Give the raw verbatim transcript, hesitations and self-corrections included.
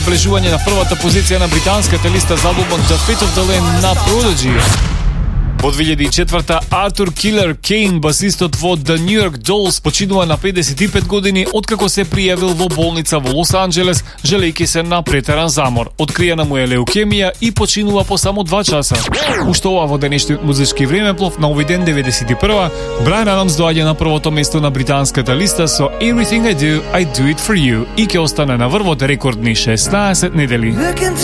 Влежување на првата позиција на британската листа за албумот The Fate of the Land на Prodigy. Во две илјади и четврта Артур Килер Кейн, басистот во The New York Dolls, починува на педесет и пет години откако се пријавил во болница во Лос Анџелес, желејќи се на претеран замор. Откриена му е леукемија и починува по само два часа. Уште ова во денешниот музички времеплов на овој ден деветдесет и прва, Брайан Адамс доаѓа на првото место на британската листа со Everything I Do, I Do It For You и ќе остане на врвот рекордни шеснаесет недели.